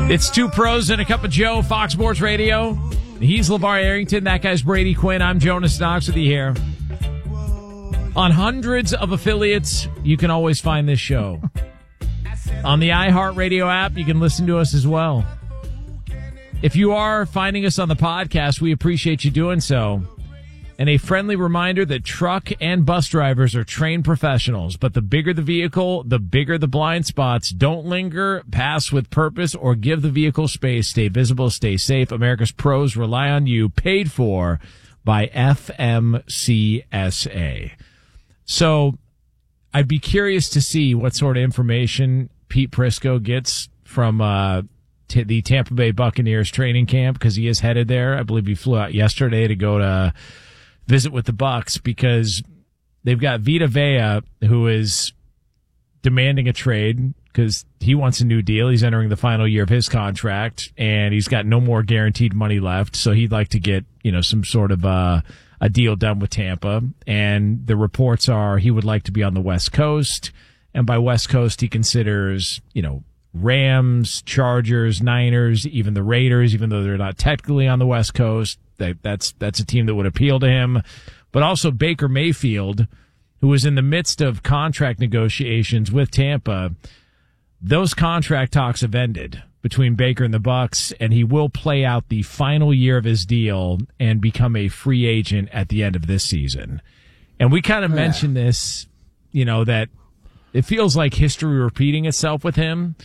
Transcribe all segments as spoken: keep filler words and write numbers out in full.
It's Two Pros and a Cup of Joe, Fox Sports Radio. He's LeVar Arrington. That guy's Brady Quinn. I'm Jonas Knox with you here. On hundreds of affiliates, you can always find this show. On the iHeartRadio app, you can listen to us as well. If you are finding us on the podcast, we appreciate you doing so. And a friendly reminder that truck and bus drivers are trained professionals, but the bigger the vehicle, the bigger the blind spots. Don't linger, pass with purpose, or give the vehicle space. Stay visible, stay safe. America's pros rely on you. Paid for by F M C S A. So I'd be curious to see what sort of information Pete Prisco gets from uh, t- the Tampa Bay Buccaneers training camp, because he is headed there. I believe he flew out yesterday to go to visit with the Bucs, because they've got Vita Vea, who is demanding a trade because he wants a new deal. He's entering the final year of his contract, and he's got no more guaranteed money left. So he'd like to get, you know, some sort of uh, a deal done with Tampa. And the reports are he would like to be on the West Coast. And by West Coast, he considers, you know, Rams, Chargers, Niners, even the Raiders, even though they're not technically on the West Coast. That, that's that's a team that would appeal to him. But also Baker Mayfield, who was in the midst of contract negotiations with Tampa. Those contract talks have ended between Baker and the Bucs, and he will play out the final year of his deal and become a free agent at the end of this season. And we kind of yeah. mentioned this, you know, that it feels like history repeating itself with him.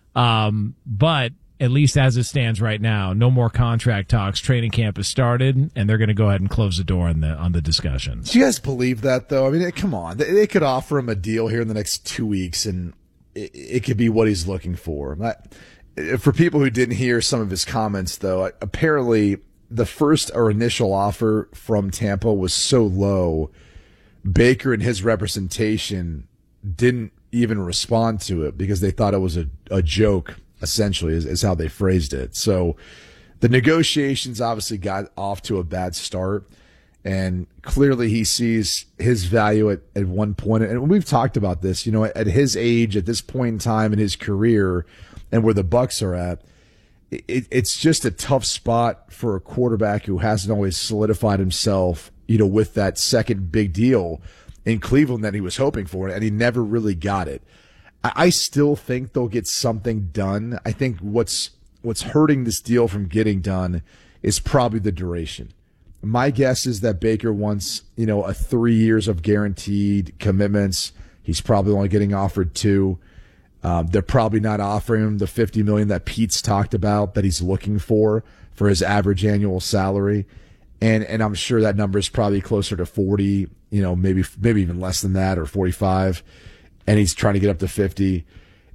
Um, but at least as it stands right now, no more contract talks. Training camp has started, and they're going to go ahead and close the door on the on the discussions. Do you guys believe that, though? I mean, come on. They, they could offer him a deal here in the next two weeks, and it, it could be what he's looking for. That, for people who didn't hear some of his comments, though, apparently the first or initial offer from Tampa was so low, Baker and his representation didn't even respond to it because they thought it was a, a joke. Essentially, is, is how they phrased it. So the negotiations obviously got off to a bad start, and clearly he sees his value at, at one point. And we've talked about this, you know, at his age, at this point in time in his career, and where the Bucs are at, it, it's just a tough spot for a quarterback who hasn't always solidified himself, you know, with that second big deal in Cleveland that he was hoping for, and he never really got it. I still think they'll get something done. I think what's what's hurting this deal from getting done is probably the duration. My guess is that Baker wants, you know, a three years of guaranteed commitments. He's probably only getting offered two. Um, they're probably not offering him the fifty million dollars that Pete's talked about that he's looking for for his average annual salary, and and I'm sure that number is probably closer to forty. You know, maybe maybe even less than that, or forty-five. And he's trying to get up to fifty.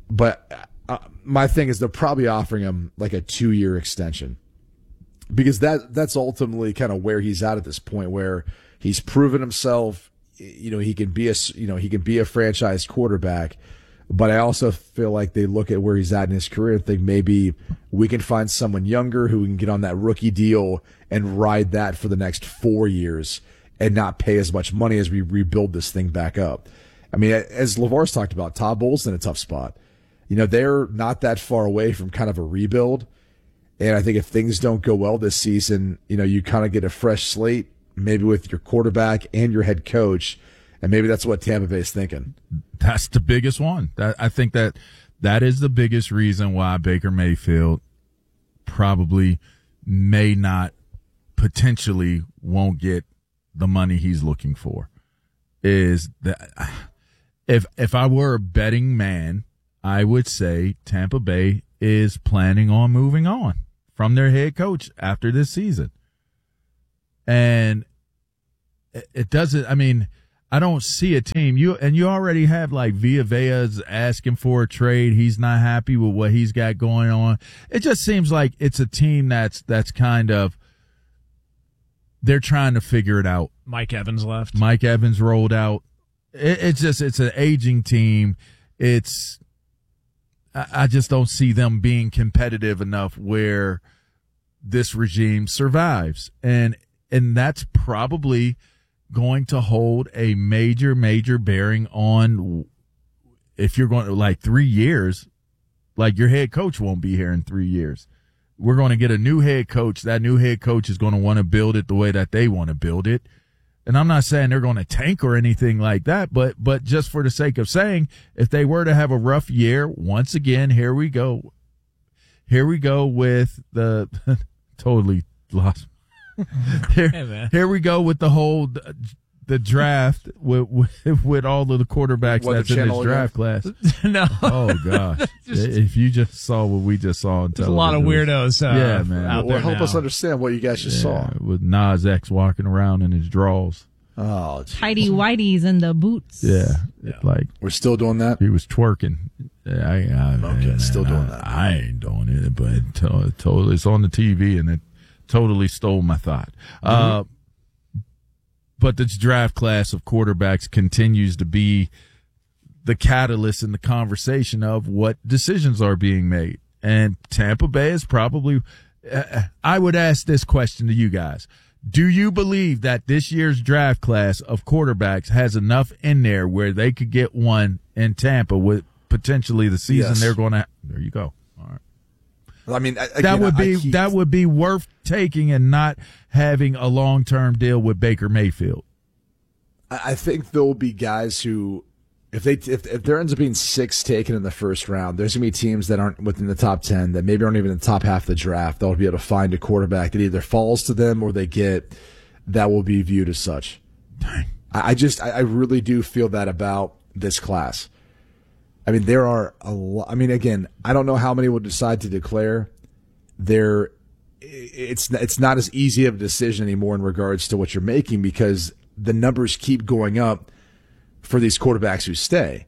But uh, my thing is they're probably offering him like a two-year extension, because that that's ultimately kind of where he's at at this point, where he's proven himself. You know, he can be a you know he can be a franchise quarterback. But I also feel like they look at where he's at in his career and think maybe we can find someone younger who can get on that rookie deal and ride that for the next four years and not pay as much money as we rebuild this thing back up. I mean, as LeVar's talked about, Todd Bowles in a tough spot. You know, they're not that far away from kind of a rebuild. And I think if things don't go well this season, you know, you kind of get a fresh slate, maybe with your quarterback and your head coach. And maybe that's what Tampa Bay is thinking. That's the biggest one. That, I think that that is the biggest reason why Baker Mayfield probably may not, potentially won't get the money he's looking for. Is that if if I were a betting man, I would say Tampa Bay is planning on moving on from their head coach after this season. And it doesn't, I mean, I don't see a team. You and you already have like Vita Vea's asking for a trade. He's not happy with what he's got going on. It just seems like it's a team that's that's kind of, they're trying to figure it out. Mike Evans left. Mike Evans rolled out. It, it's just, it's an aging team. It's, I, I just don't see them being competitive enough where this regime survives. And, and that's probably going to hold a major, major bearing on, if you're going to like three years, Like, your head coach won't be here in three years. We're going to get a new head coach. That new head coach is going to want to build it the way that they want to build it. And I'm not saying they're going to tank or anything like that, but but just for the sake of saying, if they were to have a rough year, once again, here we go. Here we go with the totally lost. Here, hey, here we go with the whole the draft with with, with all of the quarterbacks what, that's the in this draft class. No. Oh gosh! Just, if you just saw what we just saw on television, there's a lot of weirdos. Uh, yeah, man. Out Well, there help now. us understand what you guys just Yeah, saw. with Nas X walking around in his drawers. Oh, geez. Tidy whities and the boots. Yeah, Yeah. like We're still doing that? he was twerking. I, I, Okay, man, still doing I, that. I ain't doing it, but it to, totally, it's on the T V, and it totally stole my thought. Mm-hmm. Uh, but this draft class of quarterbacks continues to be the catalyst in the conversation of what decisions are being made. And Tampa Bay is probably, uh, I would ask this question to you guys. Do you believe that this year's draft class of quarterbacks has enough in there where they could get one in Tampa with potentially the season Yes. they're going to, there you go. All right. I mean, again, That would I- be I keep- that would be worth taking and not having a long term deal with Baker Mayfield. I I think there will be guys who, if they if, if there ends up being six taken in the first round, there's gonna be teams that aren't within the top ten that maybe aren't even in the top half of the draft. They'll be able to find a quarterback that either falls to them or they get that will be viewed as such. Dang. I, I just I, I really do feel that about this class. I mean, there are a lot. I mean, again, I don't know how many will decide to declare. There, it's it's not as easy of a decision anymore in regards to what you're making because the numbers keep going up for these quarterbacks who stay.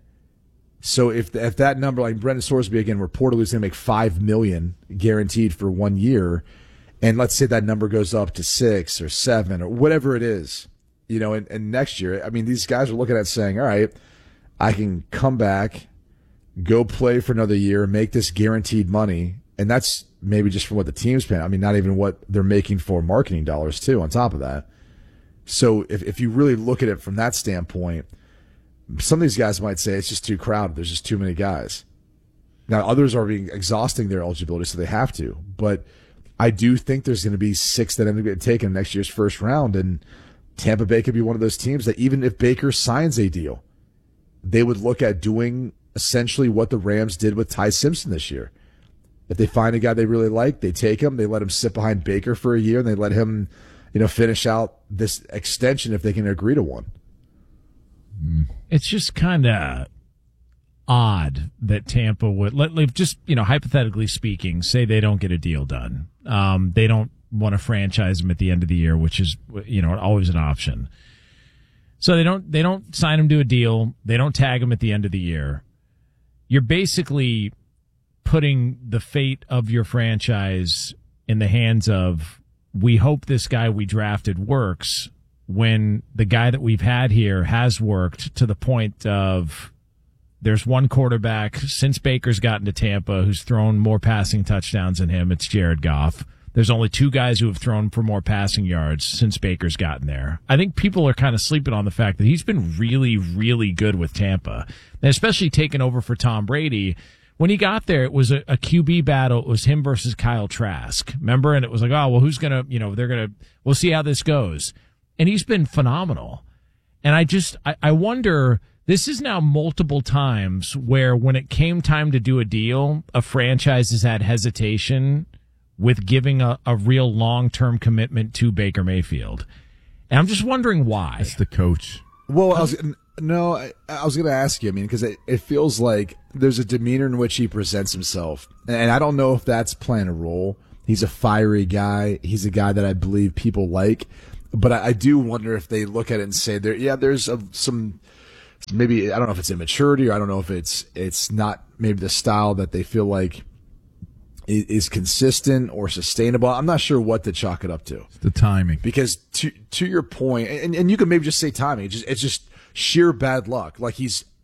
So if if that number, like Brendan Sorsby again, reportedly is going to make five million guaranteed for one year, and let's say that number goes up to six or seven or whatever it is, you know, and, and next year, I mean, these guys are looking at saying, all right, I can come back, go play for another year, make this guaranteed money, and that's maybe just from what the team's paying. I mean, not even what they're making for marketing dollars too. On top of that, so if if you really look at it from that standpoint. Some of these guys might say it's just too crowded. There's just too many guys. Now, others are being exhausting their eligibility, so they have to. But I do think there's going to be six that end up getting taken in next year's first round, and Tampa Bay could be one of those teams that even if Baker signs a deal, they would look at doing essentially what the Rams did with Ty Simpson this year. If they find a guy they really like, they take him, they let him sit behind Baker for a year, and they let him, you know, finish out this extension if they can agree to one. It's just kind of odd that Tampa would let, let just, you know, hypothetically speaking, say they don't get a deal done. Um, they don't want to franchise him at the end of the year, which is, you know, always an option. So they don't, they don't sign him to a deal. They don't tag him at the end of the year. You're basically putting the fate of your franchise in the hands of, we hope this guy we drafted works, when the guy that we've had here has worked to the point of there's one quarterback since Baker's gotten to Tampa who's thrown more passing touchdowns than him. It's Jared Goff. There's only two guys who have thrown for more passing yards since Baker's gotten there. I think people are kind of sleeping on the fact that he's been really, really good with Tampa, and especially taking over for Tom Brady. When he got there, it was a, a Q B battle. It was him versus Kyle Trask. Remember? And it was like, oh, well, who's going to, you know, they're going to, we'll see how this goes. And he's been phenomenal. And I just, I, I wonder, this is now multiple times where when it came time to do a deal, a franchise has had hesitation with giving a, a real long-term commitment to Baker Mayfield. And I'm just wondering why. It's the coach. Well, I was, no, I, I was going to ask you, I mean, because it, it feels like there's a demeanor in which he presents himself. And I don't know if that's playing a role. He's a fiery guy. He's a guy that I believe people like. But I, I do wonder if they look at it and say, there, yeah, there's a, some, maybe, I don't know if it's immaturity or I don't know if it's it's not maybe the style that they feel like is, is consistent or sustainable. I'm not sure what to chalk it up to. It's the timing. Because to to your point, and, and you can maybe just say timing, it's just, it's just sheer bad luck. Like he's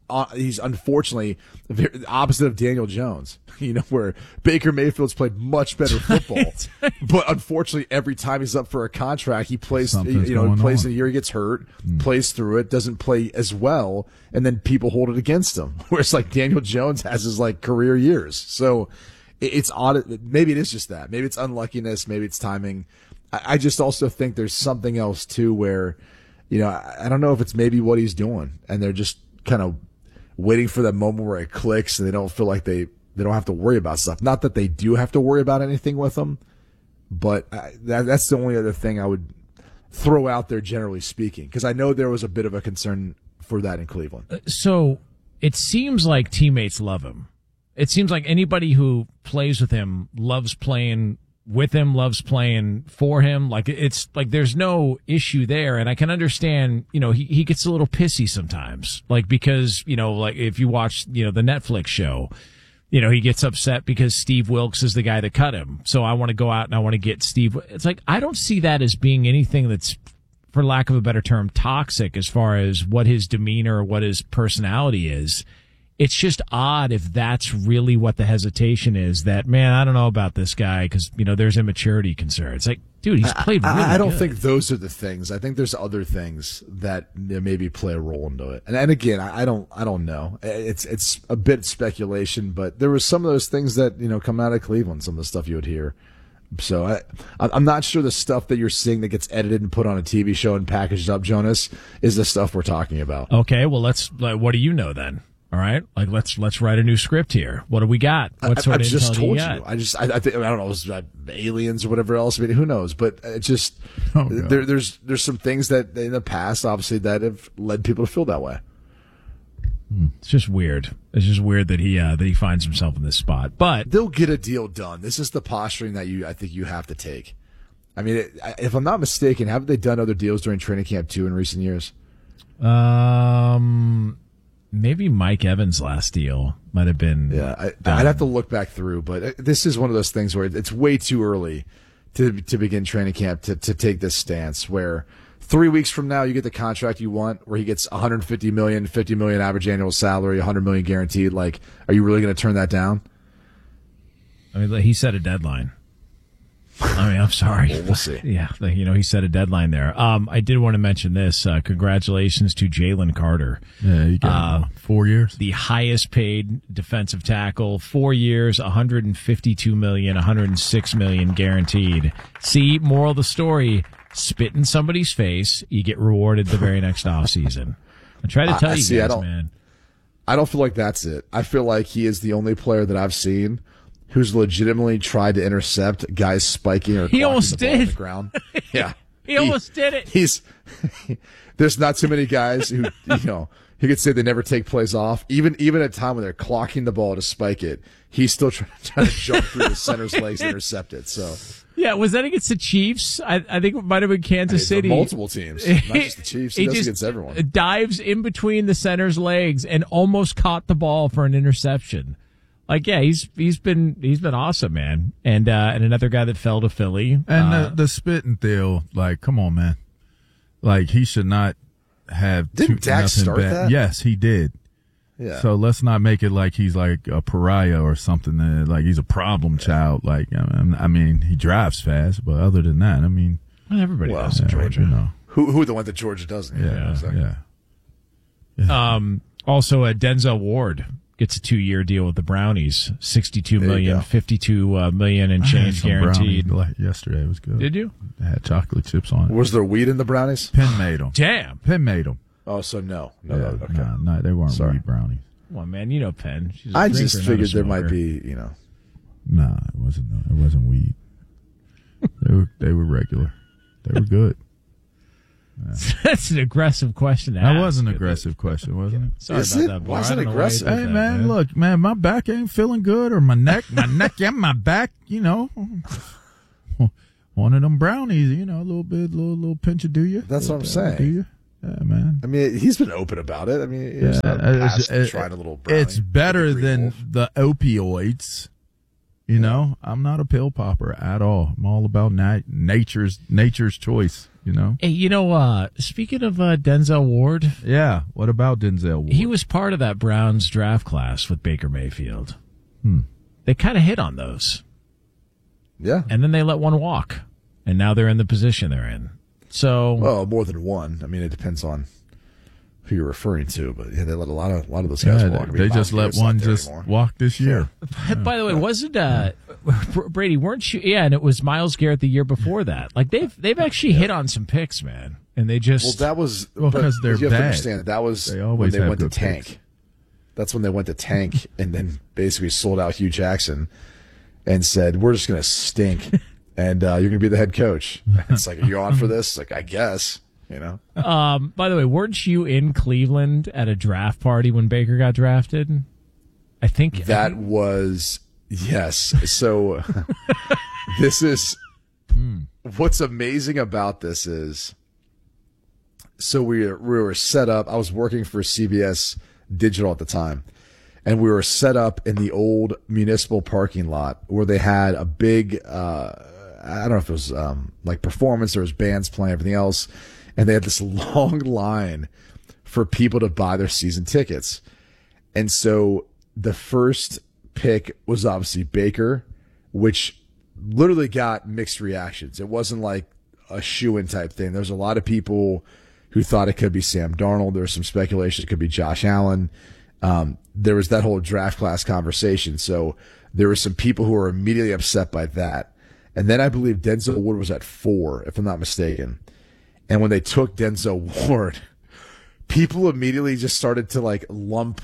uh, he's unfortunately the opposite of Daniel Jones. You know, where Baker Mayfield's played much better football, but unfortunately, every time he's up for a contract, he plays. Something's you know, going plays on. in a year, he gets hurt, mm. plays through it, doesn't play as well, and then people hold it against him. Whereas like Daniel Jones has his like career years, so it, it's odd. Maybe it is just that. Maybe it's unluckiness. Maybe it's timing. I, I just also think there's something else too, where you know, I, I don't know if it's maybe what he's doing, and they're just kind of waiting for that moment where it clicks, and they don't feel like they. They don't have to worry about stuff. Not that they do have to worry about anything with them, but I, that, that's the only other thing I would throw out there, generally speaking, because I know there was a bit of a concern for that in Cleveland. So it seems like teammates love him. It seems like anybody who plays with him loves playing with him, loves playing for him. Like it's like there's no issue there. And I can understand, you know, he, he gets a little pissy sometimes, like because, you know, like if you watch, you know, the Netflix show, you know, he gets upset because Steve Wilkes is the guy that cut him. So I want to go out and I want to get Steve. It's like, I don't see that as being anything that's, for lack of a better term, toxic as far as what his demeanor or what his personality is. It's just odd if that's really what the hesitation is, that, man, I don't know about this guy because, you know, there's immaturity concerns. Like, dude, he's played really I, I don't good. think those are the things. I think there's other things that maybe play a role into it. And, and again, I, I don't, I don't know. It's, it's a bit speculation, but there was some of those things that, you know, come out of Cleveland, some of the stuff you would hear. So I, I'm not sure the stuff that you're seeing that gets edited and put on a T V show and packaged up, Jonas, is the stuff we're talking about. Okay, well, let's, like, what do you know then? All right, like let's let's write a new script here. What do we got? What sort I, I of just intel told do you, you. got? I just I, I think I don't know. It was, uh, aliens or whatever else. I mean, who knows? But it just Oh, there, there's there's some things that in the past, obviously, that have led people to feel that way. It's just weird. It's just weird that he uh, that he finds himself in this spot. But They'll get a deal done. This is the posturing that you I think you have to take. I mean, it, if I'm not mistaken, haven't they done other deals during training camp too in recent years? um. Maybe Mike Evans' last deal might have been. Yeah, I, done. I'd have to look back through, but this is one of those things where it's way too early to to begin training camp to, to take this stance. Where three weeks from now you get the contract you want, where he gets one hundred fifty million, fifty million average annual salary, one hundred million guaranteed. Like, are you really going to turn that down? I mean, he set a deadline. I mean, I'm sorry. Well, we'll see. Yeah, you know, he set a deadline there. Um, I did want to mention this. Uh, congratulations to Jalen Carter. Yeah, you got Uh, four years. The highest paid defensive tackle, four years, one hundred fifty-two million dollars, one hundred six million dollars guaranteed. See, moral of the story, spit in somebody's face, you get rewarded the very next offseason. I try to tell I- you see, I guys, don't- man. I don't feel like that's it. I feel like he is the only player that I've seen who's legitimately tried to intercept guys spiking or He clocking almost the ball on did. the ground. Yeah, He almost did it. He's there's not too many guys who you know he could say they never take plays off. Even even at a time when they're clocking the ball to spike it, he's still trying, trying to jump through the center's legs and intercept it. So Yeah, was that against the Chiefs? I, I think it might have been Kansas it's City. multiple teams, not just the Chiefs. He, He does just against everyone. dives in between the center's legs and almost caught the ball for an interception. Like, yeah, he's he's been he's been awesome, man. And uh, and another guy that fell to Philly. And uh, the, the spitting deal, like, come on, man. Like, he should not have Didn't two, Dak nothing start bad. that? Yes, he did. Yeah. So let's not make it like he's like a pariah or something. That, like he's a problem child. Like I mean, I mean, he drives fast, but other than that, I mean, well, everybody Well, does in yeah, Georgia. you know, who who the one that Georgia doesn't? yeah, exactly. yeah. Um, also, uh, Denzel Ward gets a two-year deal with the Brownies, sixty-two There you million, go. fifty-two uh, million and I had change some guaranteed. brownies like yesterday. It was good. Did you? It had chocolate chips on it. Was there weed in the brownies? Penn made them. Damn. Penn made them. Oh, so no, no, Yeah, no, okay. nah, nah, they weren't Sorry. weed brownies. Come on, man. You know Penn. She's a I drinker, just not a figured there might smoker. be, you know. Nah, it wasn't. It wasn't weed. they were. They were regular. They were good. That's an aggressive question to That ask. was an aggressive question, wasn't it? Sorry Is about it? that, boy. Why is I it don't know why you aggressive? did Hey that, man, look, man, my back ain't feeling good, or my neck, my neck, yeah, my back. You know, one of them brownies. You know, a little bit, little little pinch of do you. That's what I'm Do saying. you? Yeah, man. I mean, he's been open about it. I mean, he's Yeah, not it's- past it- trying a little brownie. It's better Green than Wolf. the opioids. You know, I'm not a pill popper at all. I'm all about nat- nature's nature's choice, you know? Hey, you know, uh, speaking of uh, Denzel Ward. Yeah, what about Denzel Ward? He was part of that Browns draft class with Baker Mayfield. Hmm. They kind of hit on those. Yeah. And then they let one walk. And now they're in the position they're in. So, well, more than one. I mean, it depends on who you're referring to, but yeah, they let a lot of a lot of those guys yeah, walk. I mean, they just let one just anymore. walk this year. yeah. By the way, wasn't uh, Brady? Weren't you? Yeah, and it was Myles Garrett the year before that. Like they've they've actually yeah. hit on some picks, man, and they just well that was well because they're you have bad. To understand that was they when they went to picks. tank. That's when they went to tank and then basically sold out Hugh Jackson and said, "We're just going to stink, and uh, you're going to be the head coach." It's like, are you on for this? Like, I guess. You know. Um, by the way, weren't you in Cleveland at a draft party when Baker got drafted? I think that I think... was yes. So this is hmm. what's amazing about this is so we we were set up. I was working for C B S Digital at the time, and we were set up in the old municipal parking lot where they had a big uh, I don't know if it was um, like performance, there was bands playing, everything else. And they had this long line for people to buy their season tickets. And so the first pick was obviously Baker, which literally got mixed reactions. It wasn't like a shoo-in type thing. There was a lot of people who thought it could be Sam Darnold. There was some speculation it could be Josh Allen. Um, there was that whole draft class conversation. So there were some people who were immediately upset by that. And then I believe Denzel Ward was at four, if I'm not mistaken. And when they took Denzel Ward, people immediately just started to like lump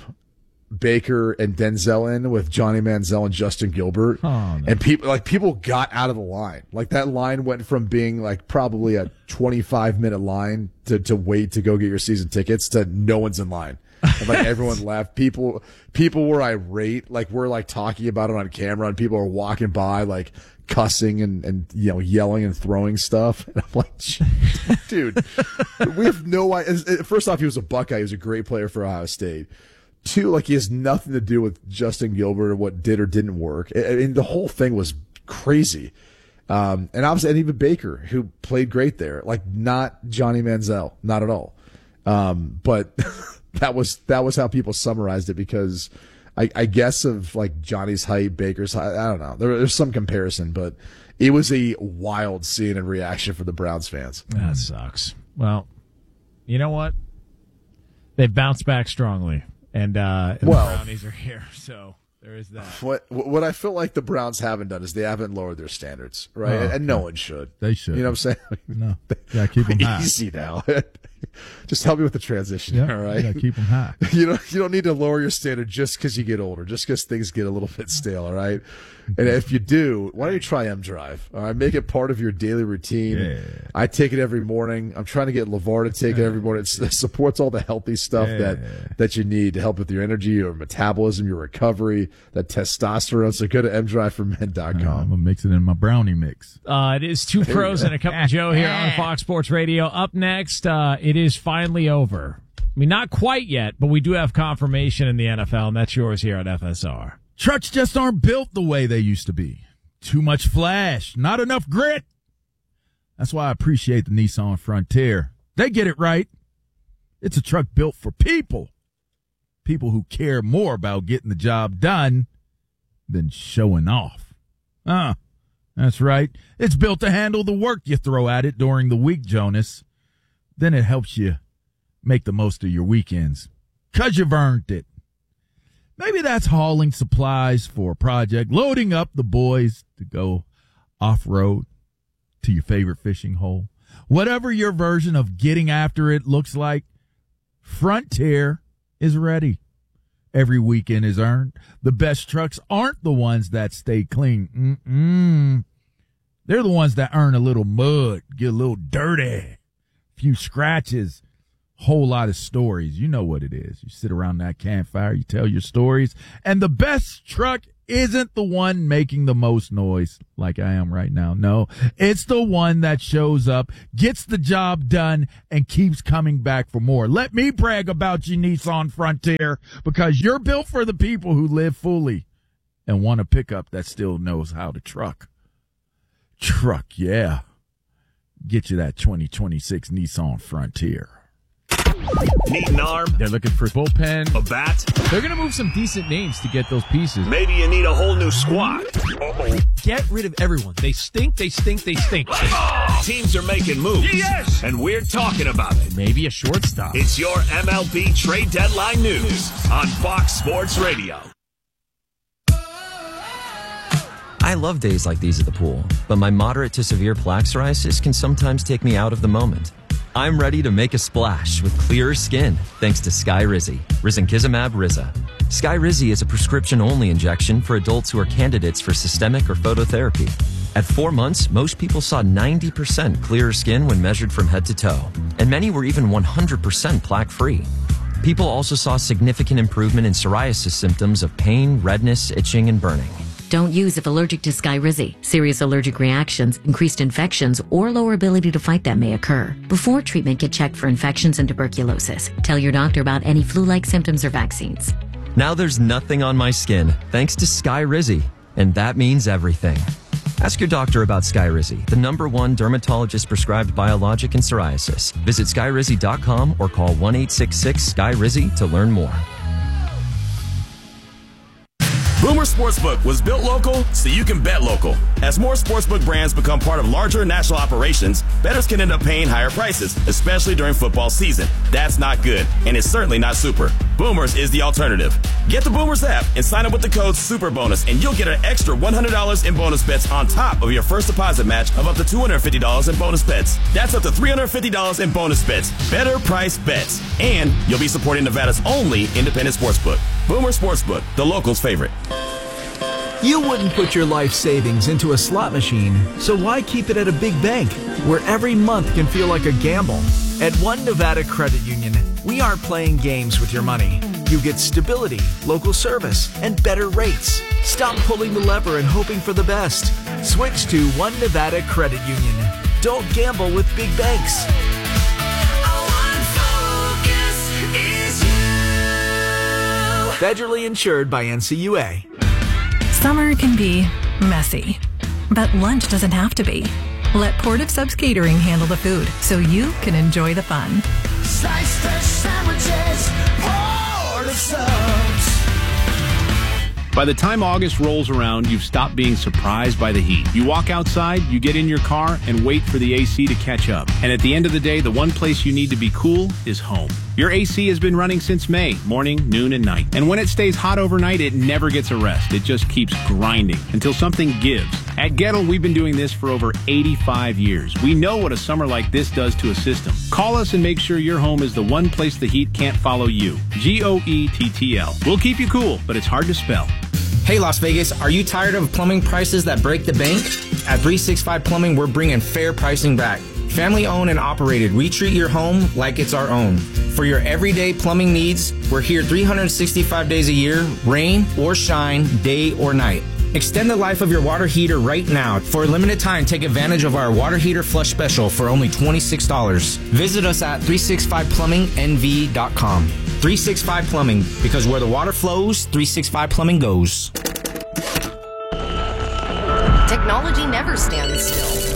Baker and Denzel in with Johnny Manziel and Justin Gilbert. Oh, no. And people like people got out of the line. Like that line went from being like probably a twenty-five minute line to, to wait to go get your season tickets to no one's in line. And like everyone left. People people were irate. Like we're like talking about it on camera and people are walking by like cussing and, and you know yelling and throwing stuff. And I'm like, dude, we have no idea. First off, he was a Buckeye. He was a great player for Ohio State. Two, like he has nothing to do with Justin Gilbert or what did or didn't work. I mean, the whole thing was crazy. Um, and obviously, and even Baker, who played great there, like not Johnny Manziel, not at all. Um, but that was that was how people summarized it because I, I guess of like Johnny's height, Baker's height. I don't know. There, there's some comparison, but it was a wild scene and reaction for the Browns fans. That sucks. Well, you know what? They've bounced back strongly. And, uh, and well, the Brownies are here, so there is that. What what I feel like the Browns haven't done is they haven't lowered their standards, right? Oh, and no one should. They should. You know what I'm saying? No. Yeah, keep them high. Easy now. Just help me with the transition, yeah, all right? Yeah, keep them high. You don't, you don't need to lower your standard just because you get older, just because things get a little bit stale, all right? And if you do, why don't you try M-Drive? All right, make it part of your daily routine. Yeah. I take it every morning. I'm trying to get LeVar to take it every morning. It's, it supports all the healthy stuff yeah. that, that you need to help with your energy, your metabolism, your recovery, that testosterone. So go to m drive for men dot com. I'm going to mix it in my brownie mix. Uh, it is Two Pros and a Cup of Joe here on Fox Sports Radio. Up next, uh, it is finally over. I mean, not quite yet, but we do have confirmation in the N F L, and that's yours here at F S R. Trucks just aren't built the way they used to be. Too much flash, not enough grit. That's why I appreciate the Nissan Frontier. They get it right. It's a truck built for people. People who care more about getting the job done than showing off. Ah, that's right. It's built to handle the work you throw at it during the week, Jonas. Then it helps you make the most of your weekends, 'cause you've earned it. Maybe that's hauling supplies for a project, loading up the boys to go off-road to your favorite fishing hole. Whatever your version of getting after it looks like, Frontier is ready. Every weekend is earned. The best trucks aren't the ones that stay clean. Mm-mm. They're the ones that earn a little mud, get a little dirty, few scratches, whole lot of stories. You know what it is. You sit around that campfire, you tell your stories, and the best truck isn't the one making the most noise like I am right now. No, it's the one that shows up, gets the job done, and keeps coming back for more. Let me brag about your Nissan Frontier, because you're built for the people who live fully and want a pickup that still knows how to truck. Truck, yeah. Get you that twenty twenty-six Nissan Frontier. Need an arm? They're looking for bullpen. A bat? They're going to move some decent names to get those pieces. Maybe you need a whole new squad. Uh-oh. Get rid of everyone. They stink, they stink, they stink. Oh, teams are making moves. Yes! And we're talking about it. Maybe a shortstop. It's your M L B trade deadline news on Fox Sports Radio. I love days like these at the pool, but my moderate to severe plaque psoriasis can sometimes take me out of the moment. I'm ready to make a splash with clearer skin thanks to Skyrizi, Risankizumab Riza. Skyrizi is a prescription-only injection for adults who are candidates for systemic or phototherapy. At four months, most people saw ninety percent clearer skin when measured from head to toe, and many were even one hundred percent plaque-free. People also saw significant improvement in psoriasis symptoms of pain, redness, itching, and burning. Don't use if allergic to Skyrizi. Serious allergic reactions, increased infections, or lower ability to fight them may occur. Before treatment, get checked for infections and tuberculosis. Tell your doctor about any flu-like symptoms or vaccines. Now there's nothing on my skin thanks to Skyrizi, and that means everything. Ask your doctor about Skyrizi, the number one dermatologist-prescribed biologic in psoriasis. Visit skyrizi dot com or call one eight six six Sky Rizi to learn more. Boomer Sportsbook was built local so you can bet local. As more sportsbook brands become part of larger national operations, bettors can end up paying higher prices, especially during football season. That's not good, and it's certainly not super. Boomers is the alternative. Get the Boomers app and sign up with the code SUPERBONUS, and you'll get an extra one hundred dollars in bonus bets on top of your first deposit match of up to two hundred fifty dollars in bonus bets. That's up to three hundred fifty dollars in bonus bets. Better price bets. And you'll be supporting Nevada's only independent sportsbook. Boomer Sportsbook, the locals' favorite. You wouldn't put your life savings into a slot machine, so why keep it at a big bank where every month can feel like a gamble? At One Nevada Credit Union, we aren't playing games with your money. You get stability, local service, and better rates. Stop pulling the lever and hoping for the best. Switch to One Nevada Credit Union. Don't gamble with big banks. Federally insured by N C U A. Summer can be messy, but lunch doesn't have to be. Let Port of Subs Catering handle the food so you can enjoy the fun. Slice fresh sandwiches, Port of Subs. By the time August rolls around, you've stopped being surprised by the heat. You walk outside, you get in your car, and wait for the A C to catch up. And at the end of the day, the one place you need to be cool is home. Your A C has been running since May, morning, noon, and night. And when it stays hot overnight, it never gets a rest. It just keeps grinding until something gives. At Gettle, we've been doing this for over eighty-five years. We know what a summer like this does to a system. Call us and make sure your home is the one place the heat can't follow you. G O E T T L. We'll keep you cool, but it's hard to spell. Hey Las Vegas, are you tired of plumbing prices that break the bank? At three sixty-five Plumbing, we're bringing fair pricing back. Family owned and operated, we treat your home like it's our own. For your everyday plumbing needs, we're here three hundred sixty-five days a year, rain or shine, day or night. Extend the life of your water heater right now. For a limited time, take advantage of our water heater flush special for only twenty-six dollars. Visit us at three sixty-five plumbing N V dot com. three sixty-five Plumbing, because where the water flows, three sixty-five Plumbing goes. Technology never stands still.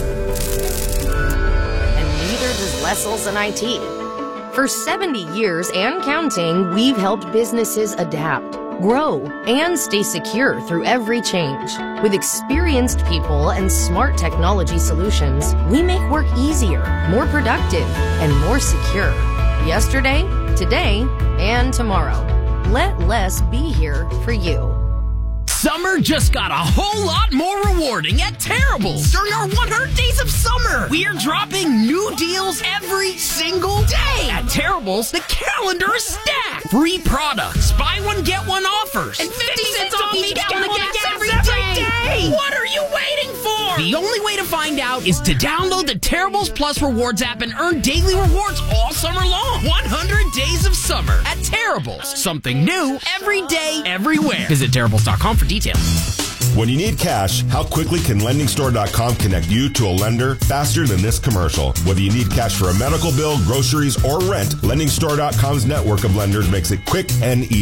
And neither does Wessels and I T. For seventy years and counting, we've helped businesses adapt, grow, and stay secure through every change. With experienced people and smart technology solutions, we make work easier, more productive, and more secure. Yesterday, today, and tomorrow. Let less be here for you. Summer just got a whole lot more rewarding at Terrible's. During our one hundred days of summer, we are dropping new deals every single day. At Terrible's, the calendar is stacked. Free products, buy one, get one offers, and fifty cents off each gallon of gas every day. What are you waiting for? The only way to find out is to download the Terrible's Plus Rewards app and earn daily rewards all summer long. one hundred days of summer at Terrible's. Something new every day, everywhere. Visit Terrible's dot com for details. When you need cash, how quickly can lending store dot com connect you to a lender faster than this commercial? Whether you need cash for a medical bill, groceries, or rent, lending store dot com's network of lenders makes it quick and easy.